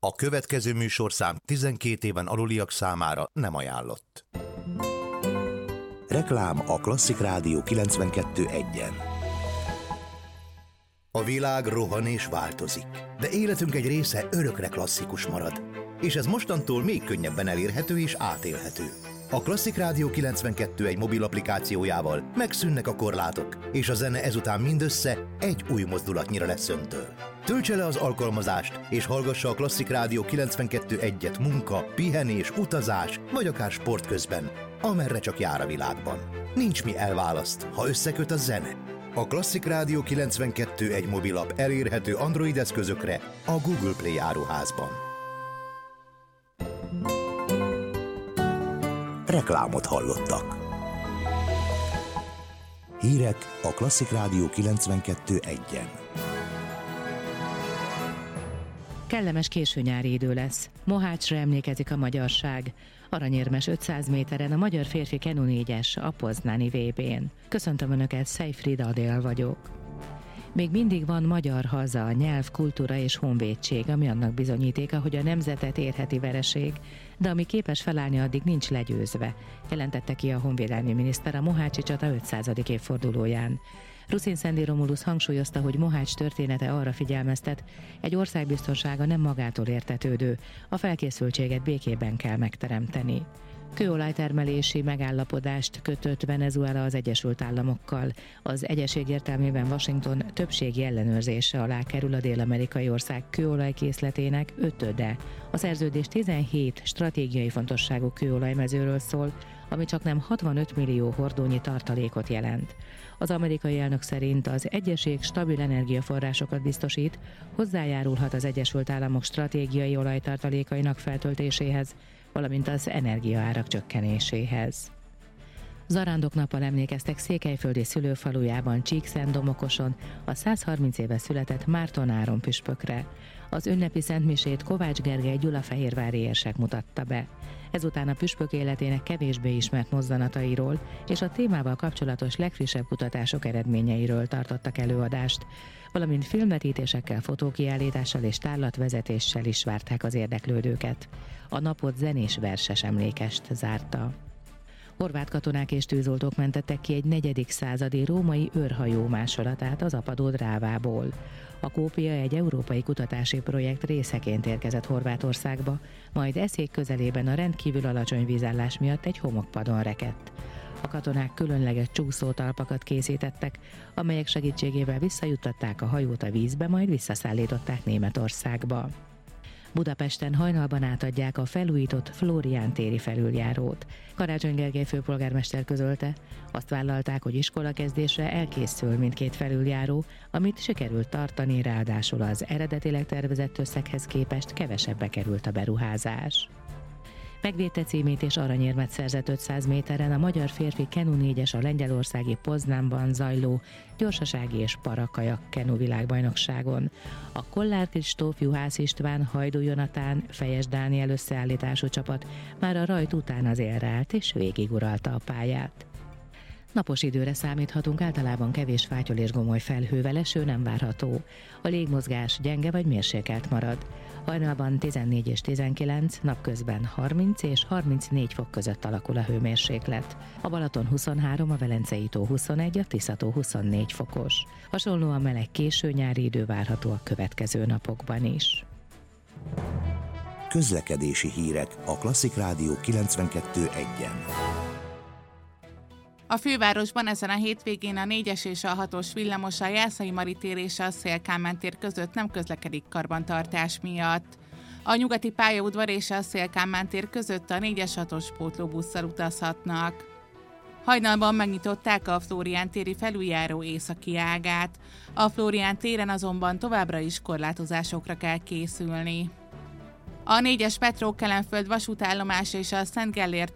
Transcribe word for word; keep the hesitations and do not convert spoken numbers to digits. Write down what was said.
A következő műsorszám tizenkét éven aluliak számára nem ajánlott. Reklám a Klasszik Rádió kilencvenkettő egyen. A világ rohan és változik, de életünk egy része örökre klasszikus marad. És ez mostantól még könnyebben elérhető és átélhető. A Klasszik Rádió kilencvenkettő egy mobil applikációjával megszűnnek a korlátok, és a zene ezután mindössze egy új mozdulatnyira lesz öntől. Töltse le az alkalmazást, és hallgassa a Klasszik Rádió kilencvenkettő egyet munka, pihenés, utazás, vagy akár sport közben, amerre csak jár a világban. Nincs mi elválaszt, ha összeköt a zene. A Klasszik Rádió kilencvenkettő egy mobilap elérhető Android eszközökre a Google Play áruházban. Reklámot hallottak. Hírek a Klasszik Rádió kilencvenkettő egyen. Kellemes későnyári idő lesz. Mohácsra emlékezik a magyarság. Aranyérmes ötszáz méteren a magyar férfi kenu négyes a poznáni vé bén. Köszöntöm Önöket, Szejfrid Adél vagyok. Még mindig van magyar haza, nyelv, kultúra és honvédség, ami annak bizonyítéka, hogy a nemzetet érheti vereség, de ami képes felállni, addig nincs legyőzve, jelentette ki a honvédelmi miniszter a mohácsi csata ötszázadik évfordulóján. Ruszin Szendi Romulusz hangsúlyozta, hogy Mohács története arra figyelmeztet, egy ország biztonsága nem magától értetődő, a felkészültséget békében kell megteremteni. Kőolajtermelési megállapodást kötött Venezuela az Egyesült Államokkal. Az egyezség értelmében Washington többségi ellenőrzése alá kerül a dél-amerikai ország kőolajkészletének ötöde. A szerződés tizenhét stratégiai fontosságú kőolajmezőről szól, ami csaknem hatvanöt millió hordónyi tartalékot jelent. Az amerikai elnök szerint az egyezség stabil energiaforrásokat biztosít, hozzájárulhat az Egyesült Államok stratégiai olajtartalékainak feltöltéséhez, valamint az energiaárak csökkenéséhez. Zarándoknappal emlékeztek székelyföldi szülőfalujában, Csíkszentdomokoson a százharminc éve született Márton Áron püspökre. Az ünnepi szentmisét Kovács Gergely gyulafehérvári érsek mutatta be. Ezután a püspök életének kevésbé ismert mozzanatairól és a témával kapcsolatos legfrissebb kutatások eredményeiről tartottak előadást, valamint filmvetítésekkel, fotókiállítással és tárlatvezetéssel is várták az érdeklődőket. A napot zenés verses emlékest zárta. Horvát katonák és tűzoltók mentettek ki egy negyedik századi római őrhajó másolatát az Apadó Drávából. A kópia egy európai kutatási projekt részeként érkezett Horvátországba, majd Eszék közelében a rendkívül alacsony vízállás miatt egy homokpadon rekedt. A katonák különleges csúszótalpakat készítettek, amelyek segítségével visszajuttatták a hajót a vízbe, majd visszaszállították Németországba. Budapesten hajnalban átadják a felújított Flórián téri felüljárót. Karácsony Gergely főpolgármester közölte, azt vállalták, hogy iskolakezdésre elkészül mindkét felüljáró, amit sikerült tartani, ráadásul az eredetileg tervezett összeghez képest kevesebbe került a beruházás. Megvédte címét és aranyérmet szerzett ötszáz méteren a magyar férfi kenu négyes a lengyelországi Poznanban zajló gyorsasági és parakajak kenu világbajnokságon. A Kollár Kristóf, Juhász István, Hajdú Jonatán, Fejes Dániel összeállítású csapat már a rajt után az élre állt és végiguralta a pályát. Napos időre számíthatunk, általában kevés fátyol és gomoly felhővel, eső nem várható. A légmozgás gyenge vagy mérsékelt marad. Hajnalban tizennégy és tizenkilenc, napközben harminc és harmincnégy fok között alakul a hőmérséklet. A Balaton huszonhárom, a Velencei tó huszonegy, a Tisza-tó huszonnégy fokos. Hasonlóan meleg késő nyári idő várható a következő napokban is. Közlekedési hírek a Klasszik Rádió kilencvenkettő egyen. A fővárosban ezen a hétvégén a négyes és a hatos villamos a Jászai Mari tér és a Széll-Kálmán tér között nem közlekedik karbantartás miatt. A nyugati pályaudvar és a Széll-Kálmán tér között a négyes hatos pótlóbusszal utazhatnak. Hajnalban megnyitották a Flórián téri felüljáró északi ágát. A Flórián téren azonban továbbra is korlátozásokra kell készülni. A négyes Petró Kelenföld vasútállomás és a Szent Gellért